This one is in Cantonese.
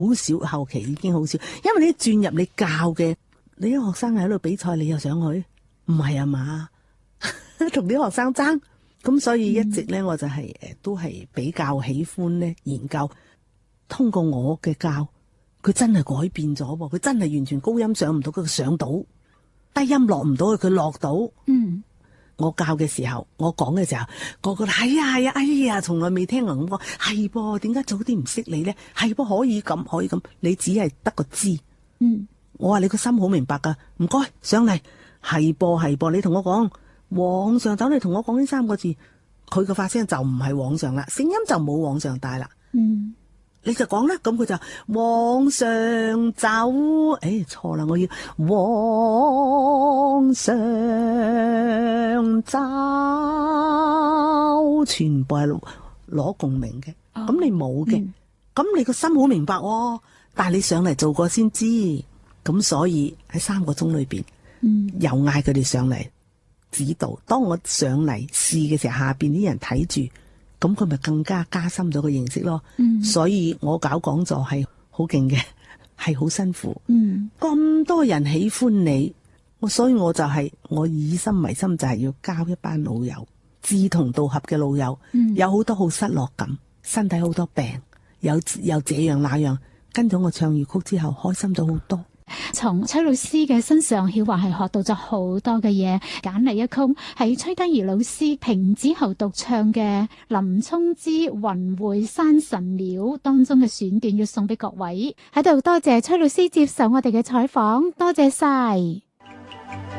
好少，後期已經好少，因為你轉入你教嘅，你啲學生喺度比賽，你又想去？唔係啊嘛，同啲學生爭，咁所以一直咧我就係都係比較喜歡咧研究，通過我嘅教，佢真係改變咗喎，佢真係完全高音上唔到，佢上到，低音落唔到，佢落到。我教嘅時候，我講嘅時候，個個係啊係啊，哎呀，從來未聽過咁講，係噃，點解早啲唔識你咧？係噃，可以咁，可以咁，你只係得個知。我話你個心好明白噶，唔該上嚟，係噃係噃，你同我講往上走，你同我講呢3個字，佢個發聲就唔係往上啦，聲音就冇往上帶啦。你就講啦，咁佢就往上走，錯啦，我要往上走，全部係攞共鳴嘅。咁你冇嘅，咁你個心好明白喎，但係你上嚟做過先知，咁所以喺3個鐘裏邊，又嗌佢哋上嚟指導。當我上嚟試嘅時候，下邊啲人睇住。咁佢咪更加加深咗個認識咯。所以我搞講座係好勁嘅，係好辛苦。咁多人喜歡你，所以我就係我以心為心，就係要交一班老友，志同道合嘅老友。有好多好失落感，身體好多病，有這樣那樣，跟咗我唱粵曲之後，開心咗好多。 從崔老師嘅身上，曉華係學到咗好多嘅嘢。揀嚟一曲係崔德儀老師平子喉獨唱嘅《林沖之雲會山神廟》當中嘅選段，要送俾各位喺度。多謝崔老師接受我哋嘅採訪，多謝晒。